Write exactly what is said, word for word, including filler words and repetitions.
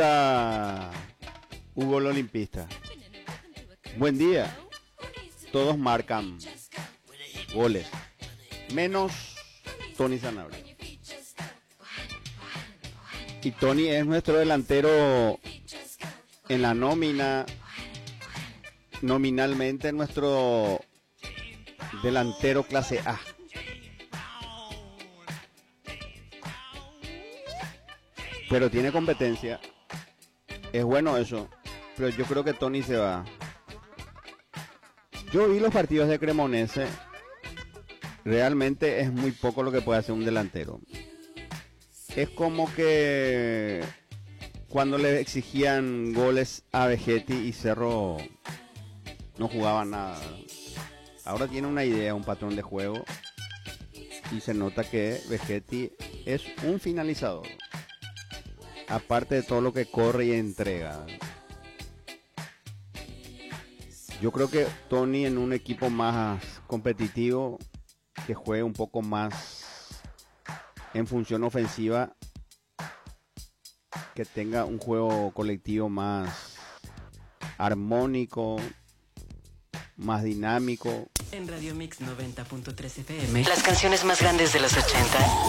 a Hugo el Olimpista. Buen día. Todos marcan goles, menos Tony Sanabria. Y Tony es nuestro delantero en la nómina, nominalmente nuestro delantero clase A. Pero tiene competencia. Es bueno eso. Pero yo creo que Tony se va. Yo vi los partidos de Cremonese. Realmente es muy poco lo que puede hacer un delantero. Es como que cuando le exigían goles a Vegetti y Cerro no jugaba nada. Ahora tiene una idea, un patrón de juego. Y se nota que Vegetti es un finalizador. Aparte de todo lo que corre y entrega. Yo creo que Tony en un equipo más competitivo, que juegue un poco más en función ofensiva, que tenga un juego colectivo más armónico, más dinámico. En Radio Mix noventa punto tres F M, las canciones más grandes de los ochenta.